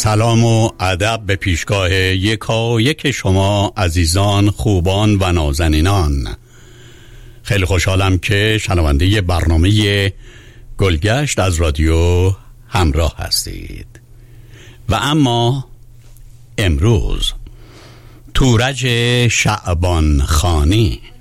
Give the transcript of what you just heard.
سلام و ادب به پیشگاه یکایک شما عزیزان، خوبان و نازنینان. خیلی خوشحالم که شنونده برنامه گلگشت از رادیو همراه هستید. و اما امروز تورج شعبان خانی